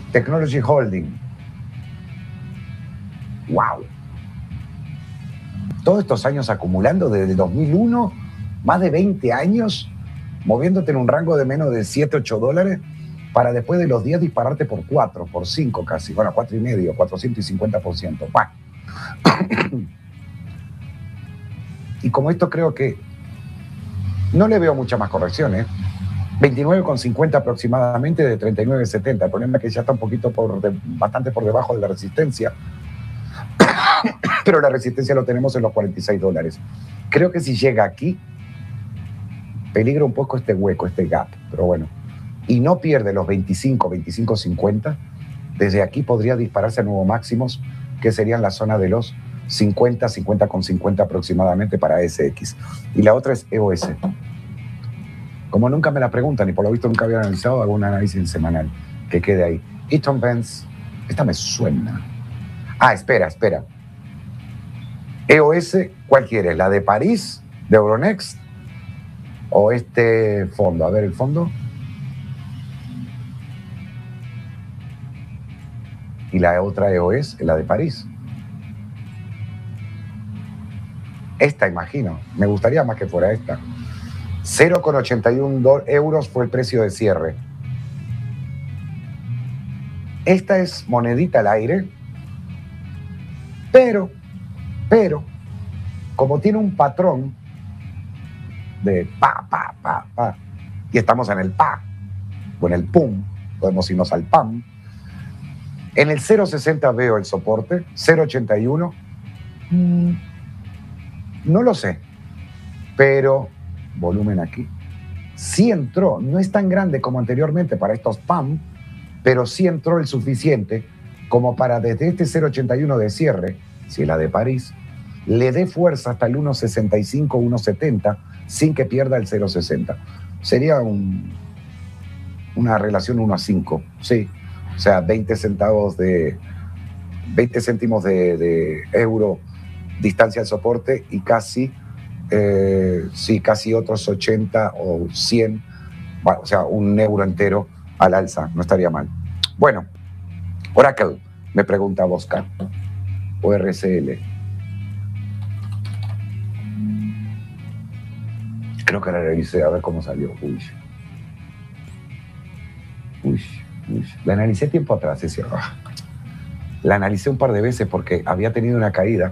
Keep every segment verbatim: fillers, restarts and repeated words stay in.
Technology Holding. ¡Wow! Todos estos años acumulando desde el dos mil uno, más de veinte años, moviéndote en un rango de menos de siete, ocho dólares, para después de los diez dispararte por cuatro, por cinco casi, bueno, cuatro y medio, cuatrocientos cincuenta por ciento. Bueno. Y como esto creo que no le veo mucha más corrección, ¿eh? veintinueve con cincuenta aproximadamente de treinta y nueve setenta. El problema es que ya está un poquito por de, bastante por debajo de la resistencia. Pero la resistencia lo tenemos en los cuarenta y seis dólares. Creo que si llega aquí, peligra un poco este hueco, este gap. Pero bueno, y no pierde los veinticinco, veinticinco cincuenta, desde aquí podría dispararse a nuevos máximos, que serían la zona de los cincuenta, cincuenta con cincuenta aproximadamente para S X. Y la otra es E O S. Como nunca me la preguntan y por lo visto nunca había analizado, hago un análisis semanal que quede ahí. Eaton Vance, esta me suena. Ah, espera, espera. E O S, ¿cuál quieres? ¿La de París, de Euronext? ¿O este fondo? A ver, el fondo. Y la otra E O S, la de París. Esta, imagino. Me gustaría más que fuera esta. cero coma ochenta y uno euros fue el precio de cierre. Esta es monedita al aire, pero, pero, como tiene un patrón de pa, pa, pa, pa, y estamos en el pa, o en el pum, podemos irnos al pam. En el cero coma sesenta veo el soporte, cero coma ochenta y uno, mm, no lo sé, pero volumen aquí. Sí entró, no es tan grande como anteriormente para estos P A M, pero sí entró el suficiente como para desde este cero coma ochenta y uno de cierre, si es la de París, le dé fuerza hasta el uno coma sesenta y cinco, uno coma setenta sin que pierda el cero coma sesenta. Sería un, una relación uno a cinco, sí. O sea, veinte centavos de, veinte céntimos de, de euro distancia al soporte y casi, eh, sí, casi otros ochenta o cien, bueno, o sea, un euro entero al alza, no estaría mal. Bueno, Oracle, me pregunta Oscar, o R C L. Creo que la revisé, a ver cómo salió. Uy. Uy, uy. La analicé tiempo atrás, es cierto. La analicé un par de veces porque había tenido una caída.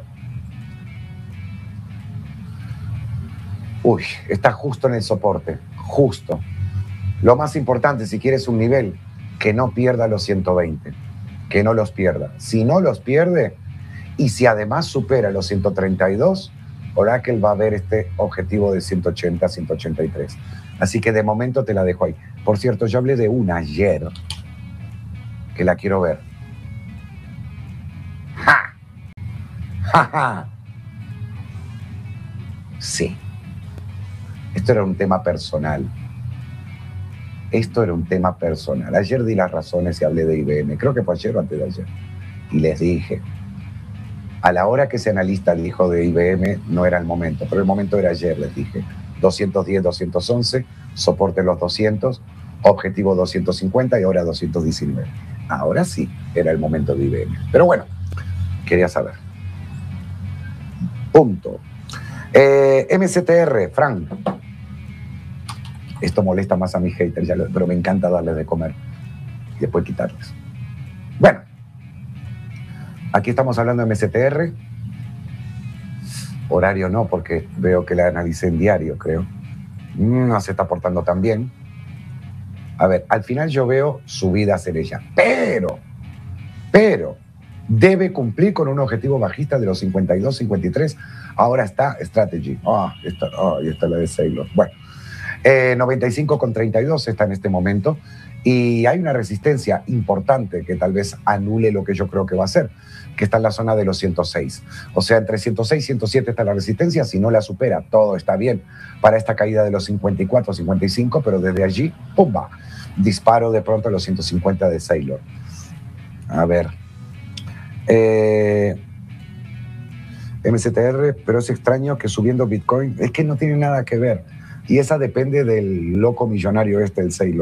Uy, está justo en el soporte, justo. Lo más importante, si quieres un nivel, que no pierda los ciento veinte, que no los pierda. Si no los pierde, y si además supera los ciento treinta y dos, Oracle va a ver este objetivo de ciento ochenta, ciento ochenta y tres. Así que de momento te la dejo ahí. Por cierto, yo hablé de una ayer, que la quiero ver. ¡Ja! ¡Ja, ja! Sí. Esto era un tema personal. Esto era un tema personal. Ayer di las razones y hablé de I B M. Creo que fue ayer o antes de ayer. Y les dije, a la hora que ese analista dijo de I B M, no era el momento. Pero el momento era ayer, les dije. doscientos diez, doscientos once, soporte los doscientos, objetivo doscientos cincuenta y ahora doscientos diecinueve. Ahora sí era el momento de I B M. Pero bueno, quería saber. Punto. Eh, M C T R, Frank. Esto molesta más a mis haters, ya lo, pero me encanta darles de comer y después quitarles. Bueno, aquí estamos hablando de M C T R. Horario no, porque veo que la analicé en diario, creo. No se está portando tan bien. A ver, al final yo veo subida hacia ella, pero, pero, debe cumplir con un objetivo bajista de los cincuenta y dos, cincuenta y tres. Ahora está Strategy. Ah, oh, esta, oh, y esta es la de Sailor. Bueno, eh, noventa y cinco con treinta y dos está en este momento. Y hay una resistencia importante que tal vez anule lo que yo creo que va a hacer, que está en la zona de los ciento seis. O sea, entre ciento seis y ciento siete está la resistencia. Si no la supera, todo está bien para esta caída de los cincuenta y cuatro, cincuenta y cinco, pero desde allí, ¡pumba! Disparo de pronto a los ciento cincuenta de Sailor. A ver. Eh, M C T R, pero es extraño que subiendo Bitcoin, es que no tiene nada que ver. Y esa depende del loco millonario este, el Sailor.